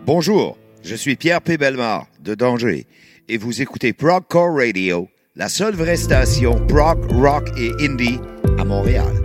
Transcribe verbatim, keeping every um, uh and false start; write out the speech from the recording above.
Bonjour, je suis Pierre P. Bellemare de Danger et vous écoutez Prog Core Radio, la seule vraie station prog, rock et indie à Montréal.